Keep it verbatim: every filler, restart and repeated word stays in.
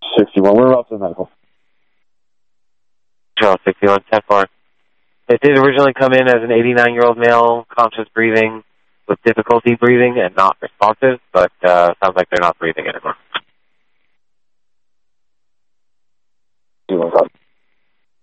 sixty-one. We're up to the medical. Charles sixty-one, ten four. It did originally come in as an eighty-nine-year-old male, conscious breathing, with difficulty breathing and not responsive, but uh, sounds like they're not breathing anymore.